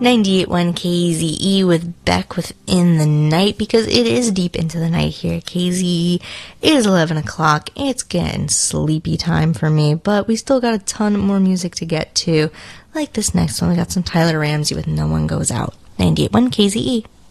98.1 KZE with Beck Within the Night, because it is deep into the night here at KZE. It is 11 o'clock. It's getting sleepy time for me, but we still got a ton more music to get to. Like this next one, we got some Tyler Ramsey with No One Goes Out. 98.1 KZE.